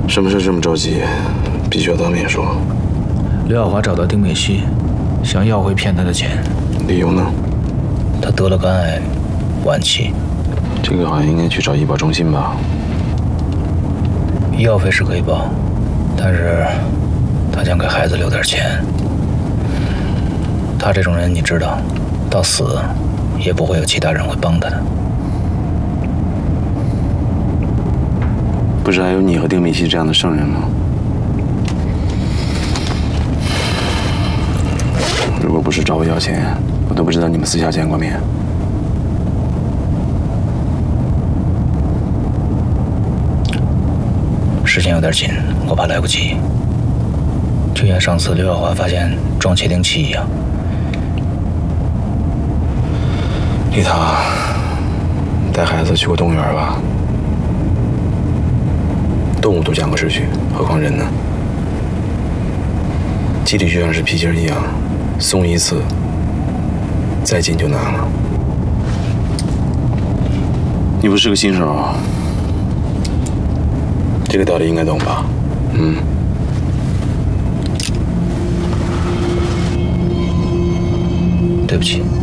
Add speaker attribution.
Speaker 1: 什么事这么着急？必须要当面说。
Speaker 2: 刘晓华找到丁美熙，想要回骗他的钱。
Speaker 1: 理由呢？
Speaker 2: 他得了肝癌，晚期。
Speaker 1: 这个好像应该去找医保中心吧？
Speaker 2: 医药费是可以报，但是他想给孩子留点钱。他这种人你知道，到死也不会有其他人会帮他的。
Speaker 1: 不是还有你和丁美熙这样的圣人吗？如果不是找我要钱，我都不知道你们私下见过面。
Speaker 2: 时间有点紧，我怕来不及。就像上次刘晓华发现装窃听器一样。
Speaker 1: 丽塔，带孩子去过动物园吧？动物都讲过秩序，何况人呢？集体就像是皮筋一样，松一次，再紧就难了。你不是个新手，这个道理应该懂吧？
Speaker 2: 对不起。